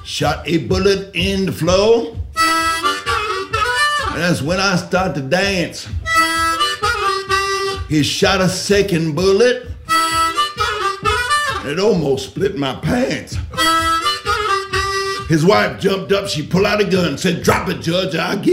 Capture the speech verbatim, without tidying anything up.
shot a bullet in the floor. And that's when I start to dance. He shot a second bullet. It almost split my pants. His wife jumped up, she pulled out a gun, said, "Drop it, Judge, I'll give